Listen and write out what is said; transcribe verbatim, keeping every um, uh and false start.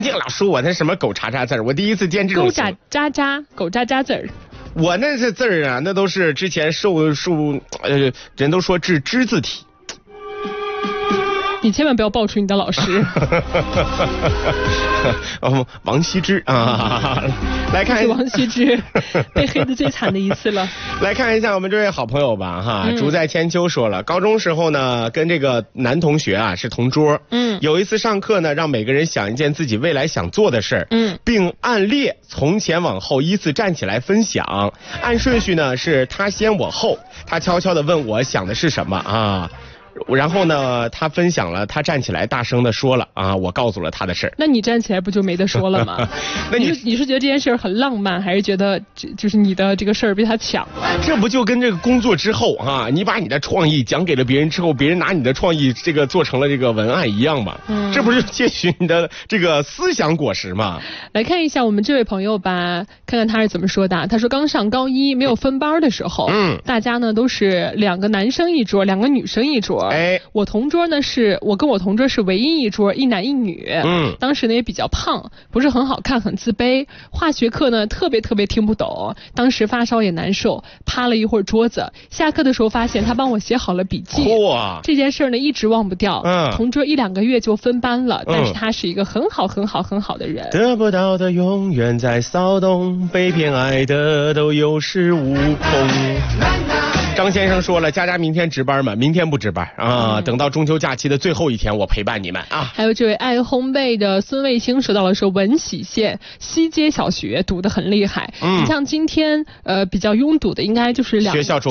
净老说我那什么狗叉叉字儿，我第一次见这种。 狗渣渣渣，狗渣渣字儿。 我那是字儿啊，那都是之前受受呃人都说是之字体。 你千万不要爆出你的老师。 哦，王羲之啊，来看王羲之被黑的最惨的一次了。 来看一下我们这位好朋友吧，哈， 嗯、 竹在千秋说了，高中时候呢，跟这个男同学啊是同桌，嗯，有一次上课呢，让每个人想一件自己未来想做的事儿，嗯，并按列从前往后依次站起来分享，按顺序呢是他先我后，他悄悄地问我想的是什么啊。然后呢，他分享了，他站起来大声的说了啊，我告诉了他的事儿。 那你站起来不就没得说了吗？那你你是觉得这件事很浪漫，还是觉得就是你的这个事儿被他抢了？ 这不就跟这个工作之后啊，你把你的创意讲给了别人之后，别人拿你的创意这个做成了这个文案一样吗？嗯，这不是窃取你的这个思想果实吗？ 来看一下我们这位朋友吧，看看他是怎么说的。他说刚上高一没有分班的时候，嗯，大家呢都是两个男生一桌，两个女生一桌。哎，我同桌呢是我跟我同桌是唯一一桌，一男一女。嗯，当时呢也比较胖，不是很好看，很自卑。化学课呢特别特别听不懂，当时发烧也难受，趴了一会儿桌子。下课的时候发现他帮我写好了笔记。哇，这件事呢一直忘不掉。嗯，同桌一两个月就分班了，但是他是一个很好很好很好的人。 得不到的永远在骚动，被偏爱的都有恃无恐。张先生说了，佳佳明天值班吗？明天不值班啊、嗯，等到中秋假期的最后一天，我陪伴你们啊。 还有这位爱烘焙的孙卫星说到了，说文喜县西街小学堵得很厉害。嗯，你像今天呃比较拥堵的，应该就是两学校周